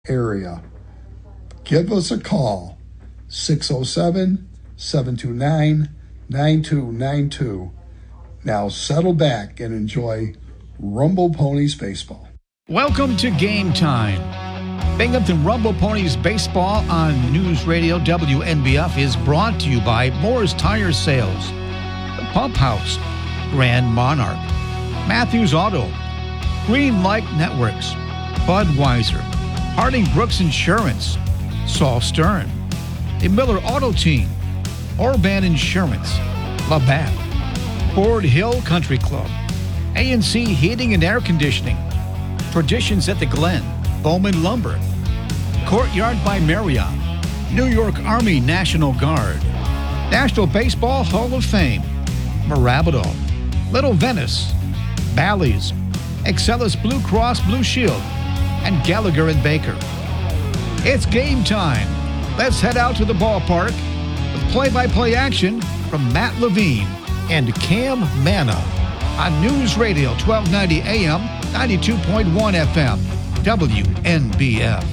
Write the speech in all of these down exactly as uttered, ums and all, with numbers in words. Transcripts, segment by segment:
area, give us a call, six oh seven, seven two nine, nine two nine two. Now settle back and enjoy Rumble Ponies baseball. Welcome to Game Time. Binghamton Rumble Ponies baseball on News Radio W N B F is brought to you by Moore's Tire Sales, The Pump House, Grand Monarch, Matthews Auto, Green Light Networks, Budweiser, Harding Brooks Insurance, Saul Stern, the Miller Auto Team, Orban Insurance, Labatt, Ford Hill Country Club, A and C Heating and Air Conditioning, Traditions at the Glen, Bowman Lumber, Courtyard by Marriott, New York Army National Guard, National Baseball Hall of Fame, Marabito, Little Venice, Bally's, Excellus Blue Cross Blue Shield, and Gallagher and Baker. It's game time. Let's head out to the ballpark with play-by-play action from Matt Levine and Cam Manna on News Radio twelve ninety A M, ninety-two point one F M, W N B F.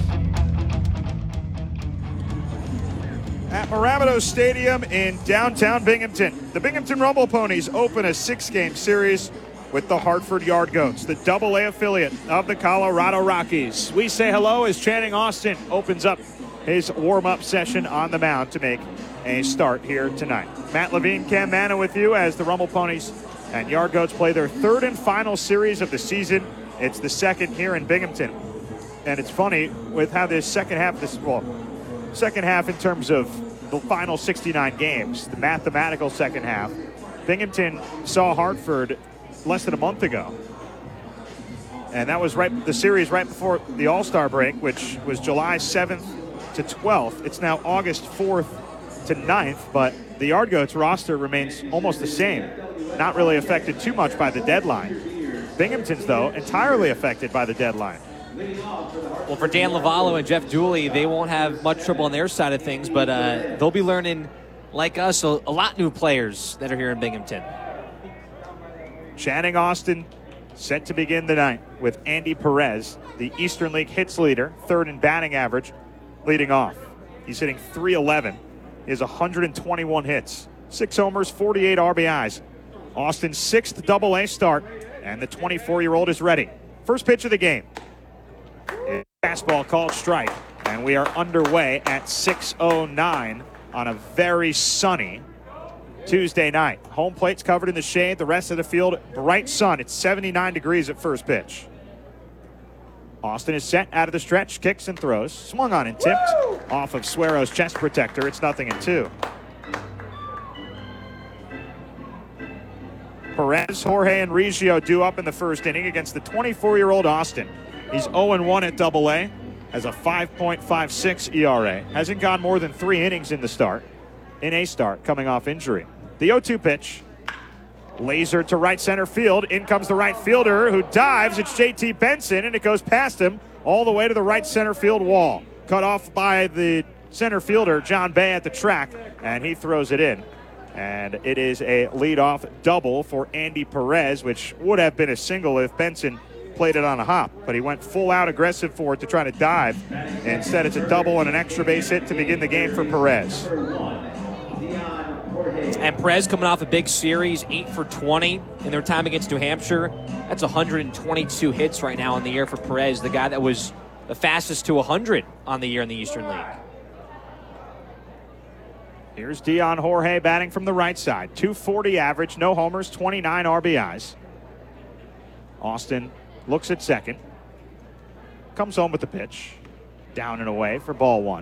At Marabito Stadium in downtown Binghamton, the Binghamton Rumble Ponies open a six-game series with the Hartford Yard Goats, the double A affiliate of the Colorado Rockies. We say hello as Channing Austin opens up his warm-up session on the mound to make a start here tonight. Matt Levine, Cam Manna with you as the Rumble Ponies and Yard Goats play their third and final series of the season. It's the second here in Binghamton. And it's funny with how this second half, this well, second half in terms of the final sixty-nine games, the mathematical second half, Binghamton saw Hartford less than a month ago. And that was right the series right before the All-Star break, which was July seventh to twelfth. It's now August fourth to ninth, but the Yard Goats roster remains almost the same. Not really affected too much by the deadline. Binghamton's, though, entirely affected by the deadline. Well, for Dan Lavallo and Jeff Dooley, they won't have much trouble on their side of things, but uh, they'll be learning, like us, a, a lot new players that are here in Binghamton. Channing Austin set to begin the night with Andy Perez, the Eastern League hits leader, third in batting average, leading off. He's hitting three eleven. He has one hundred twenty-one hits, six homers, forty-eight R B Is. Austin's sixth double A start, and the twenty-four-year-old is ready. First pitch of the game. Fastball called strike, and we are underway at six oh nine on a very sunny Tuesday night. Home plate's covered in the shade. The rest of the field, bright sun. It's seventy-nine degrees at first pitch. Austin is set out of the stretch, kicks and throws. Swung on and tipped Woo! Off of Suero's chest protector. It's nothing and two. Perez, Jorge, and Reggio due up in the first inning against the twenty-four-year-old Austin. He's oh and one at double A, has a five point five six E R A. Hasn't gone more than three innings in the start, in a start, coming off injury. The oh two pitch, laser to right center field. In comes the right fielder who dives. It's J T Benson, and it goes past him all the way to the right center field wall. Cut off by the center fielder, John Bay, at the track, and he throws it in. And it is a leadoff double for Andy Perez, which would have been a single if Benson played it on a hop, but he went full out aggressive for it to try to dive. Instead, it's a double and an extra base hit to begin the game for Perez. And Perez coming off a big series, eight for twenty in their time against New Hampshire. That's one hundred twenty-two hits right now in the year for Perez, the guy that was the fastest to one hundred on the year in the Eastern League. Here's Dion Jorge batting from the right side. two forty average, no homers, twenty-nine R B Is. Austin looks at second. Comes home with the pitch. Down and away for ball one.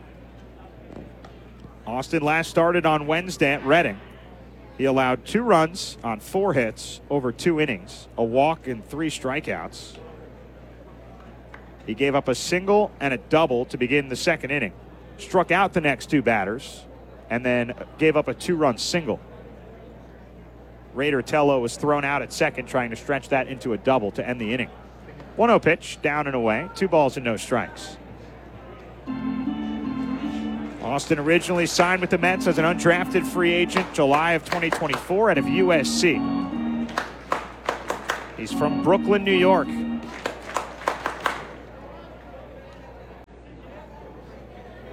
Austin last started on Wednesday at Reading. He allowed two runs on four hits over two innings, a walk and three strikeouts. He gave up a single and a double to begin the second inning. Struck out the next two batters and then gave up a two-run single. Raider Tello was thrown out at second, trying to stretch that into a double to end the inning. one oh pitch, down and away, two balls and no strikes. Austin originally signed with the Mets as an undrafted free agent July of twenty twenty-four out of U S C. He's from Brooklyn, New York.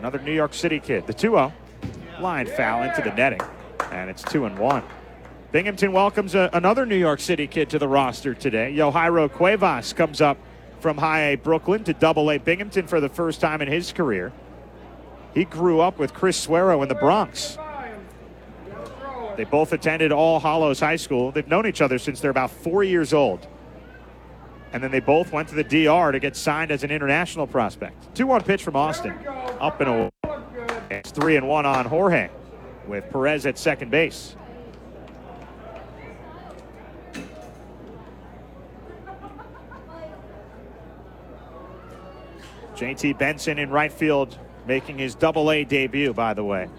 another New York City kid. The two oh. Line foul into the netting, and it's two and one. Binghamton welcomes a, another New York City kid to the roster today. Yohairo Cuevas comes up from High A Brooklyn to Double A Binghamton for the first time in his career. He grew up with Chris Suero in the Bronx. They both attended All Hallows High School. They've known each other since they're about four years old. And then they both went to the D R to get signed as an international prospect. two one pitch from Austin. Up and away. It's three and one on Jorge with Perez at second base. J T Benson in right field, making his Double A debut, by the way.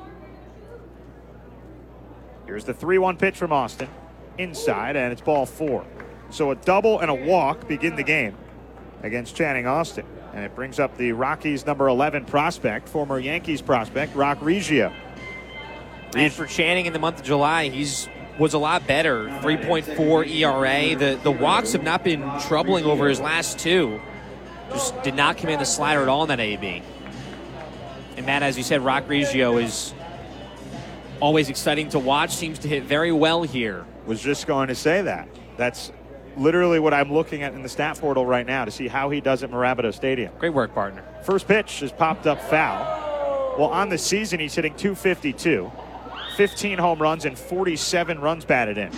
Here's the three one pitch from Austin. Inside, and it's ball four. So a double and a walk begin the game against Channing Austin. And it brings up the Rockies' number eleven prospect, former Yankees prospect, Rock Reggio. And for Channing in the month of July, he's was a lot better. three point four E R A. The, the walks have not been troubling over his last two. Just did not command the slider at all in that A B. And Matt, as you said, Rock Reggio is always exciting to watch. Seems to hit very well here. Was just going to say that. That's literally what I'm looking at in the stat portal right now to see how he does at Mirabito Stadium. Great work, partner. First pitch is popped up foul. Well, on the season, he's hitting two fifty-two. fifteen home runs and forty-seven runs batted in.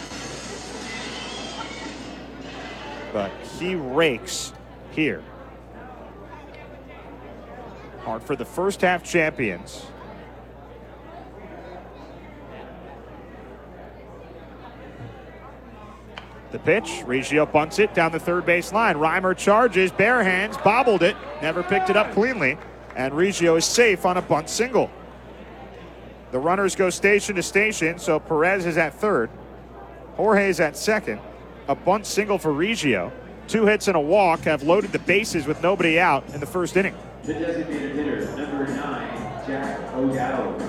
But he rakes here. Hartford, the first half champions. The pitch, Reggio bunts it down the third base line. Reimer charges, bare hands, bobbled it, never picked it up cleanly, and Reggio is safe on a bunt single. The runners go station to station, so Perez is at third. Jorge is at second. A bunt single for Reggio. Two hits and a walk have loaded the bases with nobody out in the first inning. The designated hitter, number nine, Jack O'Dowd.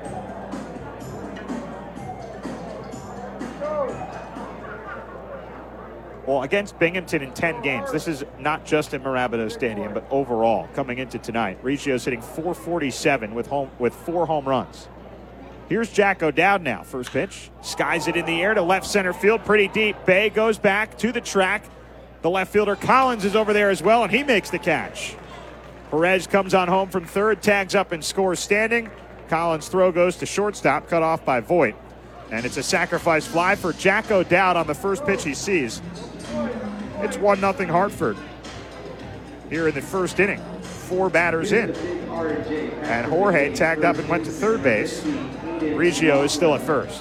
Well, against Binghamton in ten games, this is not just at Mirabito Stadium, but overall coming into tonight. Reggio's hitting four forty-seven with home with four home runs. Here's Jack O'Dowd now. First pitch, skies it in the air to left center field, pretty deep. Bay goes back to the track. The left fielder Collins is over there as well, and he makes the catch. Perez comes on home from third, tags up and scores standing. Collins' throw goes to shortstop, cut off by Voit. And it's a sacrifice fly for Jack O'Dowd on the first pitch he sees. It's one nothing Hartford here in the first inning. Four batters in. And Jorge tagged up and went to third base. Reggio is still at first.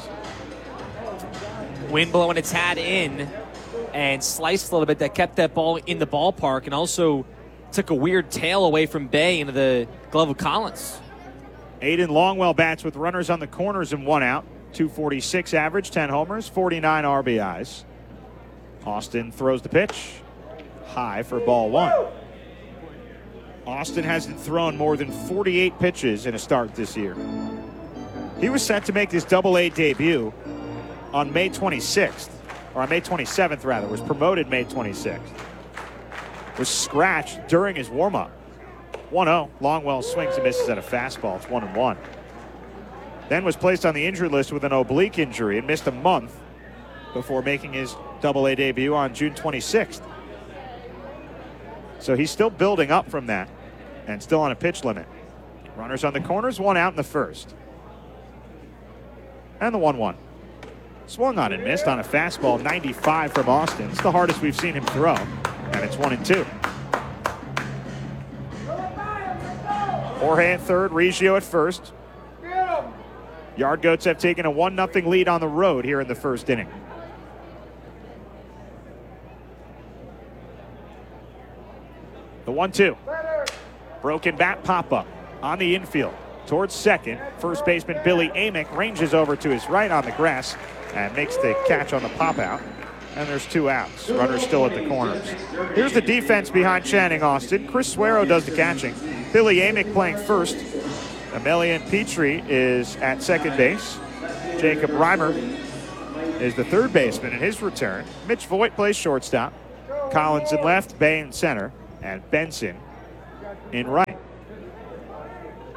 Wind blowing its hat in and sliced a little bit. That kept that ball in the ballpark and also took a weird tail away from Bay into the glove of Collins. Aiden Longwell bats with runners on the corners and one out. two forty-six average, ten homers, forty-nine R B Is. Austin throws the pitch. High for ball one. Austin hasn't thrown more than forty-eight pitches in a start this year. He was set to make his Double A debut on May twenty-sixth, or on May twenty-seventh rather, was promoted May twenty-sixth. Was scratched during his warm-up. one oh, Longwell swings and misses at a fastball. It's one and one. Then was placed on the injured list with an oblique injury and missed a month before making his Double A debut on June twenty-sixth. So he's still building up from that and still on a pitch limit. Runners on the corners, one out in the first. And the one one. Swung on and missed on a fastball, ninety-five from Austin. It's the hardest we've seen him throw, and it's one and two. Jorge at third, Reggio at first. Yard Goats have taken a one nothing lead on the road here in the first inning. The one two. Broken bat pop-up on the infield towards second. First baseman Billy Amick ranges over to his right on the grass and makes the catch on the pop-out. And there's two outs. Runners still at the corners. Here's the defense behind Channing Austin. Chris Suero does the catching. Billy Amick playing first. Emelian Petrie is at second base. Jacob Reimer is the third baseman in his return. Mitch Voit plays shortstop. Collins in left, Bay in center, and Benson in right.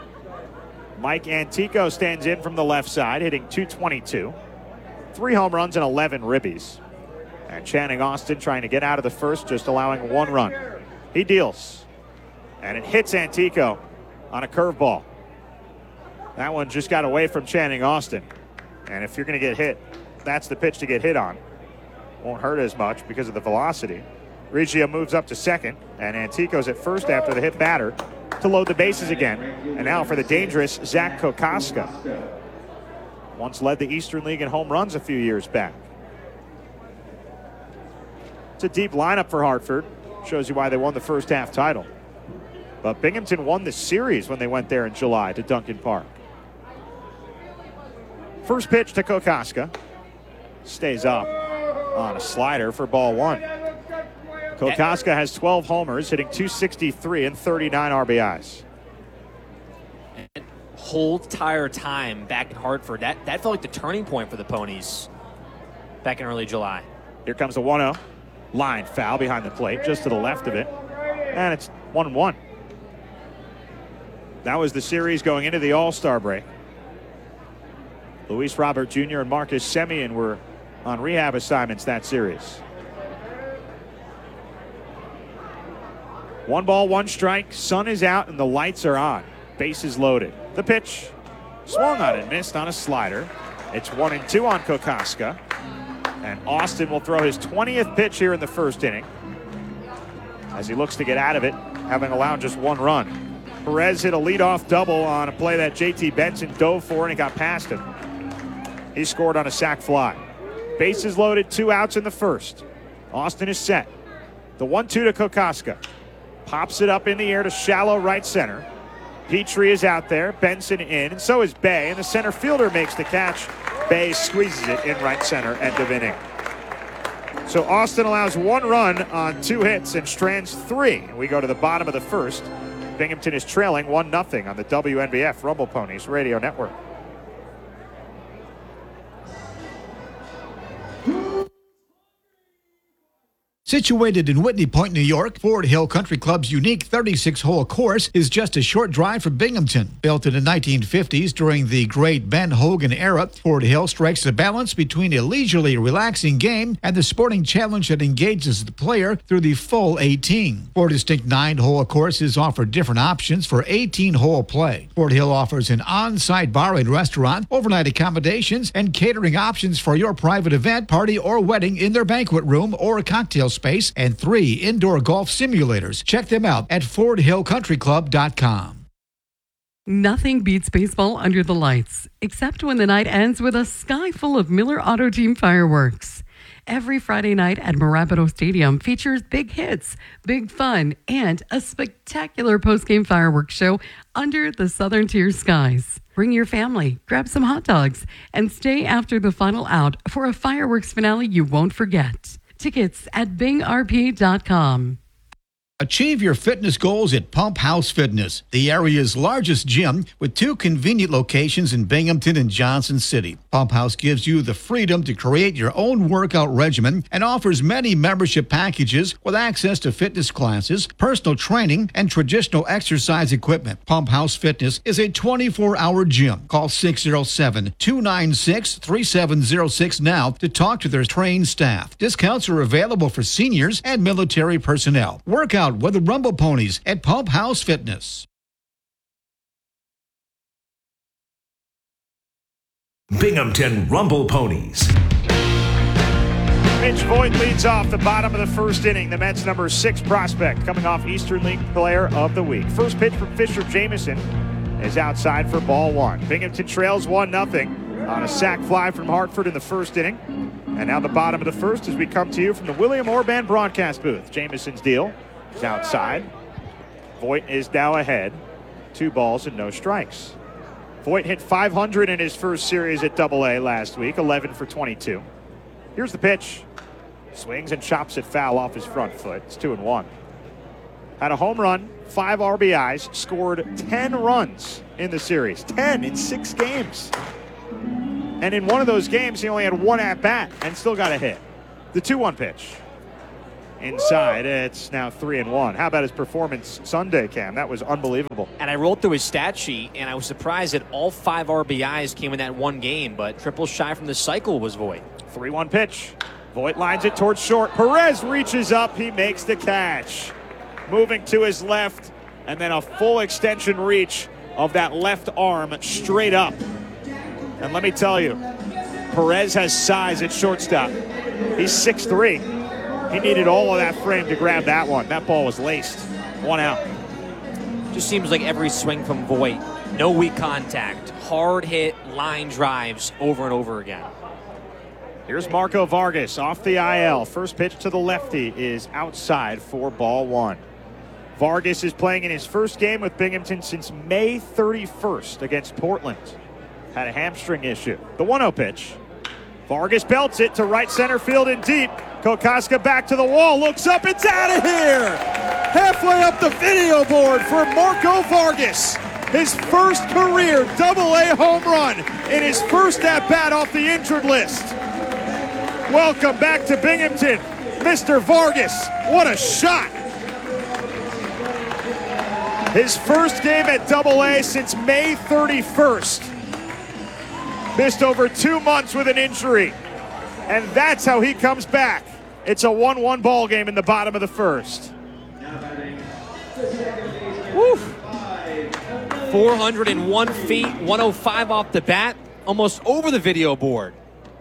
Mike Antico stands in from the left side, hitting two twenty-two. Three home runs and eleven ribbies. And Channing Austin trying to get out of the first, just allowing one run. He deals. And it hits Antico on a curveball. That one just got away from Channing Austin. And if you're going to get hit, that's the pitch to get hit on. Won't hurt as much because of the velocity. Reggio moves up to second, and Antico's at first after the hit batter to load the bases again. And now for the dangerous Zach Kokoska. Once led the Eastern League in home runs a few years back. It's a deep lineup for Hartford. Shows you why they won the first half title. But Binghamton won the series when they went there in July to Duncan Park. First pitch to Kokoska. Stays up on a slider for ball one. Kokoska has twelve homers, hitting two sixty-three and thirty-nine R B Is. Hold tire time back in Hartford. That, that felt like the turning point for the Ponies back in early July. Here comes the one oh. Line foul behind the plate, just to the left of it. And it's one one. That was the series going into the All-Star break. Luis Robert Junior and Marcus Semien were on rehab assignments that series. One ball, one strike. Sun is out and the lights are on. Bases loaded. The pitch swung on and missed on a slider. It's one and two on Kokoska. And Austin will throw his twentieth pitch here in the first inning as he looks to get out of it, having allowed just one run. Perez hit a leadoff double on a play that J T Benson dove for, and it got past him. He scored on a sac fly. Bases loaded, two outs in the first. Austin is set. The one two to Kokoska. Pops it up in the air to shallow right center. Petrie is out there, Benson in, and so is Bay, and the center fielder makes the catch. Bay squeezes it in right center, end of inning. So Austin allows one run on two hits and strands three. We go to the bottom of the first. Binghamton is trailing one nothing on the W N B F Rumble Ponies Radio Network. Situated in Whitney Point, New York, Ford Hill Country Club's unique thirty-six hole course is just a short drive from Binghamton. Built in the nineteen fifties during the great Ben Hogan era, Ford Hill strikes a balance between a leisurely, relaxing game and the sporting challenge that engages the player through the full eighteen. Four distinct nine-hole courses offer different options for eighteen-hole play. Ford Hill offers an on-site bar and restaurant, overnight accommodations, and catering options for your private event, party, or wedding in their banquet room or cocktail space, and three indoor golf simulators. Check them out at ford hill country club dot com. Nothing beats baseball under the lights, except when the night ends with a sky full of Miller Auto Team fireworks. Every Friday night at Marabito Stadium features big hits, big fun, and a spectacular post-game fireworks show under the Southern Tier skies. Bring your family, grab some hot dogs, and stay after the final out for a fireworks finale you won't forget. Tickets at bing r p dot com. Achieve your fitness goals at Pump House Fitness, the area's largest gym with two convenient locations in Binghamton and Johnson City. Pump House gives you the freedom to create your own workout regimen and offers many membership packages with access to fitness classes, personal training, and traditional exercise equipment. Pump House Fitness is a twenty-four hour gym. Call six oh seven, two nine six, three seven oh six now to talk to their trained staff. Discounts are available for seniors and military personnel. Workout with the Rumble Ponies at Pump House Fitness. Binghamton Rumble Ponies. Mitch Voigt leads off the bottom of the first inning. The Mets' number six prospect coming off Eastern League Player of the Week. First pitch from Fisher Jameson is outside for ball one. Binghamton trails one nothing on a sac fly from Hartford in the first inning. And now the bottom of the first as we come to you from the William Orban broadcast booth. Jameson's deal is outside. Voigt is now ahead. Two balls and no strikes. Voigt hit five hundred in his first series at Double A last week, eleven for twenty-two. Here's the pitch. Swings and chops it foul off his front foot. It's two and one. Had a home run, five R B Is, scored ten runs in the series. ten in six games. And in one of those games, he only had one at bat and still got a hit. The two one pitch. inside. It's now three and one. How about his performance Sunday, Cam? That was unbelievable. And I rolled through his stat sheet, and I was surprised that all five R B Is came in that one game, but triple shy from the cycle was Voit. three one pitch. Voit lines it towards short. Perez reaches up. He makes the catch. Moving to his left, and then a full extension reach of that left arm straight up. And let me tell you, Perez has size at shortstop. He's six three. He needed all of that frame to grab that one. That ball was laced. One out. Just seems like every swing from Voit, no weak contact, hard hit line drives over and over again. Here's Marco Vargas off the I L. First pitch to the lefty is outside for ball one. Vargas is playing in his first game with Binghamton since May thirty-first against Portland. Had a hamstring issue. The one oh pitch. Vargas belts it to right center field and deep. Kokoska back to the wall, looks up, it's out of here! Halfway up the video board for Marco Vargas. His first career double A home run in his first at-bat off the injured list. Welcome back to Binghamton, Mister Vargas. What a shot! His first game at double A since May thirty-first. Missed over two months with an injury. And that's how he comes back. It's a one one ball game in the bottom of the first. Woo. four hundred one feet, one oh five off the bat, almost over the video board.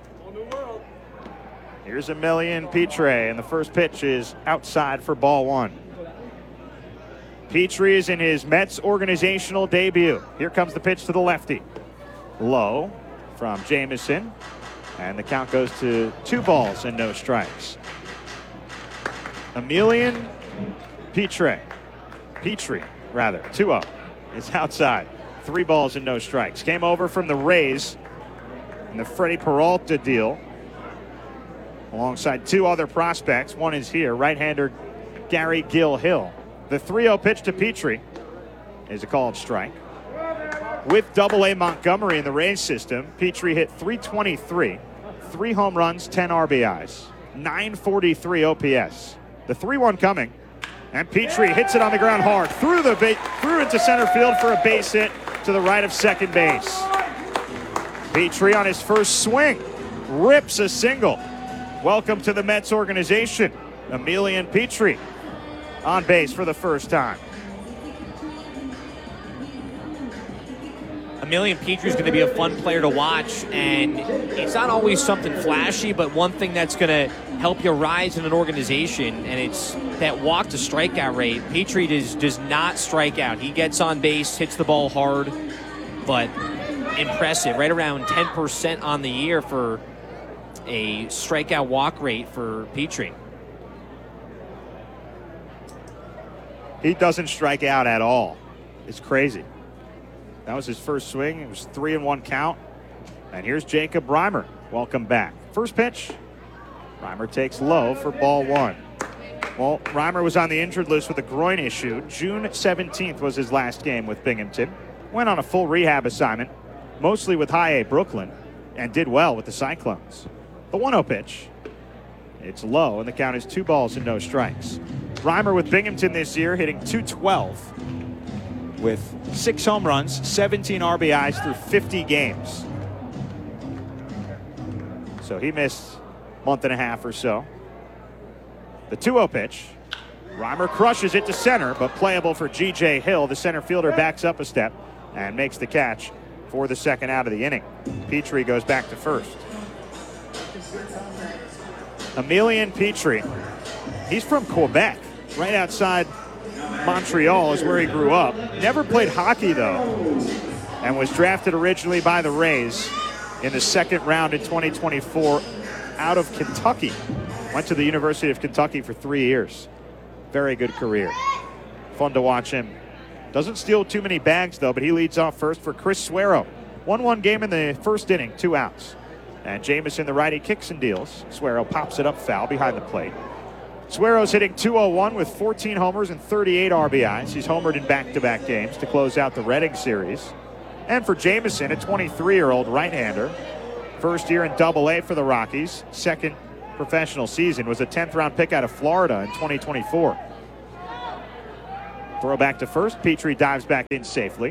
Here's Emilian Petrie, and the first pitch is outside for ball one. Petrie is in his Mets organizational debut. Here comes the pitch to the lefty. Low from Jameson, and the count goes to two balls and no strikes. Emilian Petrie, Petrie rather, two oh, is outside. Three balls and no strikes. Came over from the Rays in the Freddie Peralta deal alongside two other prospects. One is here, right-hander Gary Gill Hill. The three oh pitch to Petrie is a called strike. With double A Montgomery in the Rays system, Petrie hit three twenty-three, three home runs, ten R B Is, nine forty-three O P S. The three one coming, and Petrie hits it on the ground hard, through the ba- through into center field for a base hit to the right of second base. Petrie on his first swing rips a single. Welcome to the Mets organization, Emilian Petrie on base for the first time. Emilian Petrie is going to be a fun player to watch, and it's not always something flashy, but one thing that's going to help you rise in an organization, and it's that walk to strikeout rate. Petrie does, does not strike out. He gets on base, hits the ball hard, but impressive. Right around ten percent on the year for a strikeout walk rate for Petrie. He doesn't strike out at all. It's crazy. That was his first swing. It was three and one count. And here's Jacob Reimer. Welcome back. First pitch. Reimer takes low for ball one. Well, Reimer was on the injured list with a groin issue. June seventeenth was his last game with Binghamton. Went on a full rehab assignment, mostly with High A Brooklyn, and did well with the Cyclones. The one oh pitch. It's low, and the count is two balls and no strikes. Reimer with Binghamton this year, hitting two twelve with six home runs, seventeen R B Is through fifty games. So he missed a month and a half or so. The two oh pitch. Reimer crushes it to center, but playable for G J Hill. The center fielder backs up a step and makes the catch for the second out of the inning. Petrie goes back to first. Emilian Petrie, he's from Quebec, right outside Montreal is where he grew up. Never played hockey, though, and was drafted originally by the Rays in the second round in twenty twenty-four out of Kentucky. Went to the University of Kentucky for three years. Very good career. Fun to watch him. Doesn't steal too many bags, though, but he leads off first for Chris Suero. one one game in the first inning, two outs. And Jameson, the righty, kicks and deals. Suero pops it up foul behind the plate. Suero's hitting two oh one with fourteen homers and thirty-eight R B Is. He's homered in back-to-back games to close out the Reading series. And for Jameson, a twenty-three-year-old right-hander. First year in double A for the Rockies. Second professional season. Was a tenth round pick out of Florida in twenty twenty-four. Throw back to first. Petrie dives back in safely.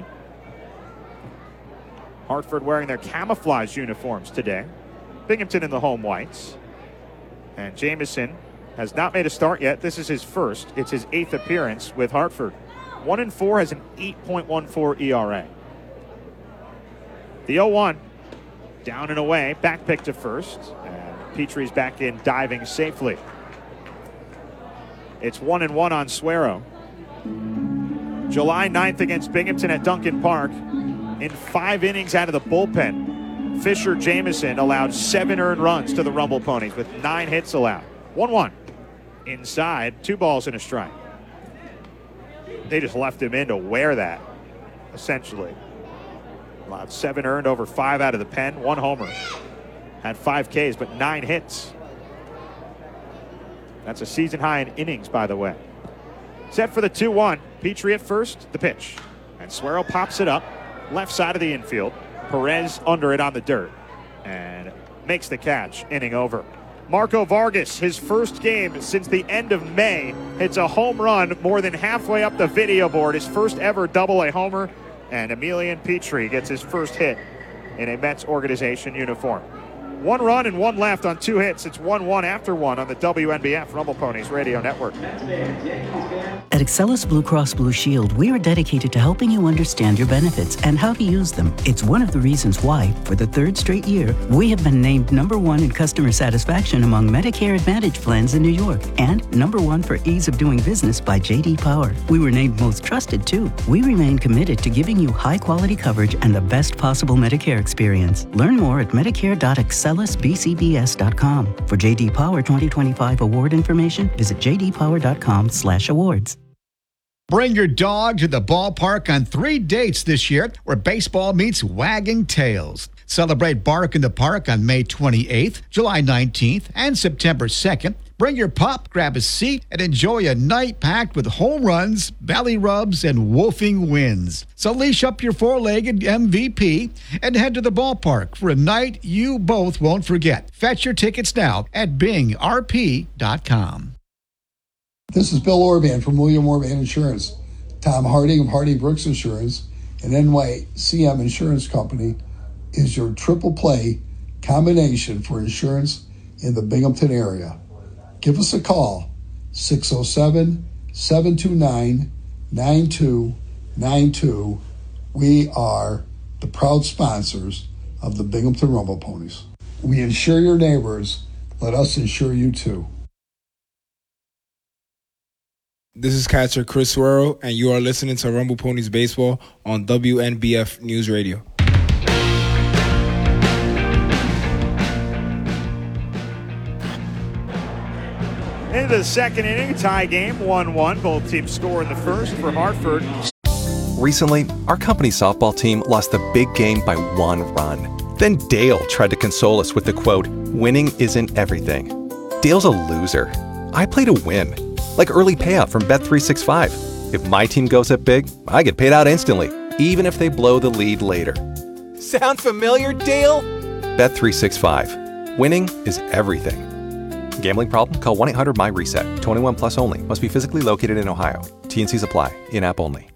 Hartford wearing their camouflage uniforms today. Binghamton in the home whites. And Jamison has not made a start yet. This is his first. It's his eighth appearance with Hartford. One and four, has an eight point one four E R A. The oh one, down and away, back pick to first. And Petrie's back in, diving safely. It's one and one on Suero. July ninth against Binghamton at Duncan Park. In five innings out of the bullpen, Fisher Jamison allowed seven earned runs to the Rumble Ponies with nine hits allowed. one one. Inside, two balls and a strike. They just left him in to wear that, essentially. Allowed seven earned, over five out of the pen, one homer. Had five Ks, but nine hits. That's a season high in innings, by the way. Set for the two one. Petrie at first, the pitch. And Suero pops it up, left side of the infield. Perez under it on the dirt. And makes the catch, inning over. Marco Vargas, his first game since the end of May, hits a home run more than halfway up the video board. His first ever double-A homer. And Emilian Petrie gets his first hit in a Mets organization uniform. One run and one left on two hits. It's one one after one on the W N B F Rumble Ponies Radio Network. At Excellus Blue Cross Blue Shield, we are dedicated to helping you understand your benefits and how to use them. It's one of the reasons why, for the third straight year, we have been named number one in customer satisfaction among Medicare Advantage plans in New York and number one for ease of doing business by J D Power. We were named most trusted, too. We remain committed to giving you high-quality coverage and the best possible Medicare experience. Learn more at medicare dot excellus b c b s dot com. For J D Power twenty twenty-five award information, visit j d power dot com slash awards. Bring your dog to the ballpark on three dates this year where baseball meets wagging tails. Celebrate Bark in the Park on May twenty-eighth, July nineteenth, and September second. Bring your pup, grab a seat, and enjoy a night packed with home runs, belly rubs, and woofing wins. So leash up your four-legged M V P and head to the ballpark for a night you both won't forget. Fetch your tickets now at bing r p dot com. This is Bill Orban from William Orban Insurance. Tom Harding of Harding Brooks Insurance and N Y C M Insurance Company is your triple play combination for insurance in the Binghamton area. Give us a call, six oh seven, seven two nine, nine two nine two. We are the proud sponsors of the Binghamton Rumble Ponies. We insure your neighbors. Let us insure you too. This is catcher Chris Suero, and you are listening to Rumble Ponies Baseball on W N B F News Radio. Into the second inning, tie game, one one. Both teams score in the first for Hartford. Recently, our company softball team lost the big game by one run. Then Dale tried to console us with the quote, "Winning isn't everything." Dale's a loser. I play to win. Like early payout from Bet three sixty-five. If my team goes up big, I get paid out instantly, even if they blow the lead later. Sound familiar, Dale? Bet three sixty-five. Winning is everything. Gambling problem? Call one eight hundred M Y RESET. twenty-one plus only. Must be physically located in Ohio. T N Cs apply. In-app only.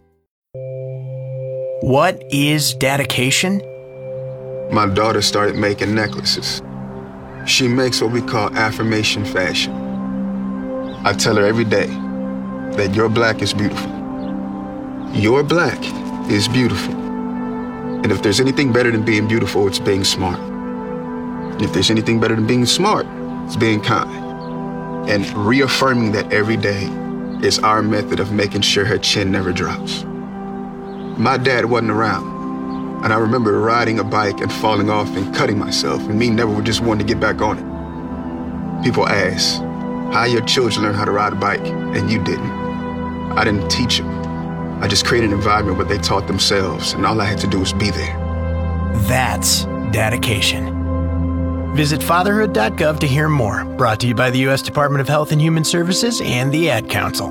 What is dedication? My daughter started making necklaces. She makes what we call affirmation fashion. I tell her every day that your black is beautiful. Your black is beautiful. And if there's anything better than being beautiful, it's being smart. And if there's anything better than being smart, it's being kind. And reaffirming that every day is our method of making sure her chin never drops. My dad wasn't around, and I remember riding a bike and falling off and cutting myself, and me never just wanting to get back on it. People ask, how your children learn how to ride a bike, and you didn't. I didn't teach them. I just created an environment where they taught themselves, and all I had to do was be there. That's dedication. Visit fatherhood dot gov to hear more. Brought to you by the U S Department of Health and Human Services and the Ad Council.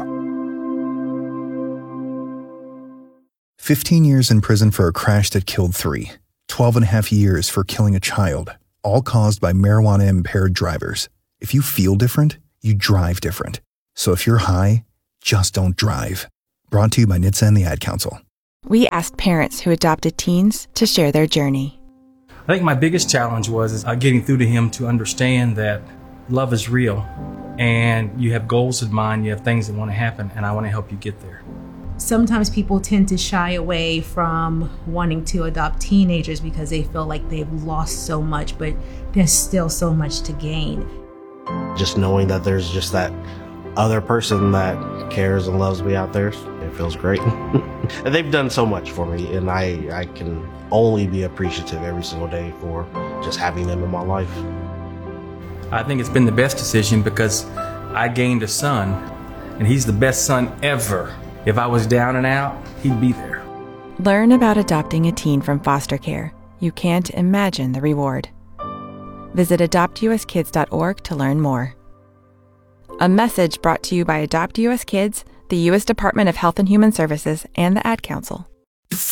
fifteen years in prison for a crash that killed three. twelve and a half years for killing a child, all caused by marijuana-impaired drivers. If you feel different, you drive different. So if you're high, just don't drive. Brought to you by N H T S A and the Ad Council. We asked parents who adopted teens to share their journey. I think my biggest challenge was is, uh, getting through to him to understand that love is real and you have goals in mind, you have things that want to happen, and I want to help you get there. Sometimes people tend to shy away from wanting to adopt teenagers because they feel like they've lost so much, but there's still so much to gain. Just knowing that there's just that other person that cares and loves me out there, it feels great. And they've done so much for me, and I, I can only be appreciative every single day for just having them in my life. I think it's been the best decision because I gained a son, and he's the best son ever. If I was down and out, he'd be there. Learn about adopting a teen from foster care. You can't imagine the reward. Visit adopt u s kids dot org to learn more. A message brought to you by Adopt U S Kids, the U S Department of Health and Human Services, and the Ad Council.